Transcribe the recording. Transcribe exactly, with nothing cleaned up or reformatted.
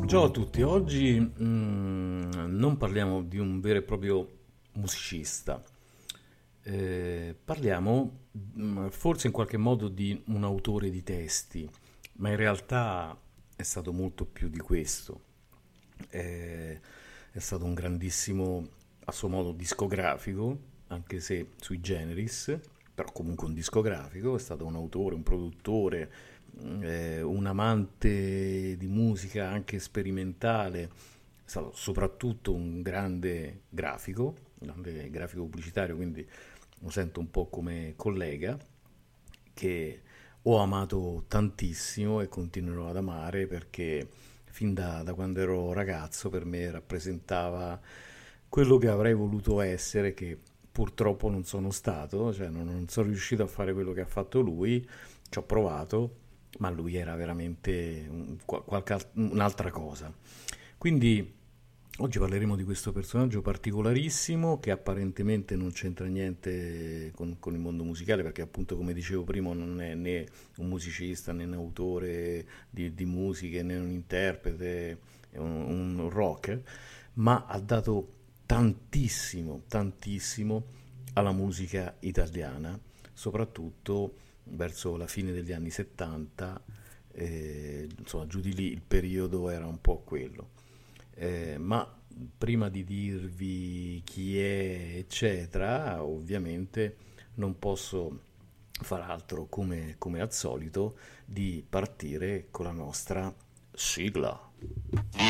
Ciao a tutti, oggi mm, non parliamo di un vero e proprio musicista. Eh, parliamo mm, forse in qualche modo di un autore di testi, ma in realtà è stato molto più di questo. Eh, è stato un grandissimo, a suo modo, discografico, anche se sui generis, però comunque un discografico, è stato un autore, un produttore, eh, un amante di musica anche sperimentale, è stato soprattutto un grande grafico, un grande grafico pubblicitario, quindi lo sento un po' come collega, che ho amato tantissimo e continuerò ad amare perché fin da, da quando ero ragazzo per me rappresentava quello che avrei voluto essere, che purtroppo non sono stato, cioè non, non sono riuscito a fare quello che ha fatto lui, ci ho provato, ma lui era veramente un- qualche alt- un'altra cosa. Quindi oggi parleremo di questo personaggio particolarissimo che apparentemente non c'entra niente con, con il mondo musicale perché appunto come dicevo prima non è né un musicista né un autore di, di musiche né un interprete, è un, un rocker, ma ha dato tantissimo, tantissimo alla musica italiana, soprattutto verso la fine degli anni settanta, eh, insomma giù di lì il periodo era un po' quello. Eh, ma prima di dirvi chi è, eccetera, ovviamente non posso far altro come, come al solito di partire con la nostra sigla.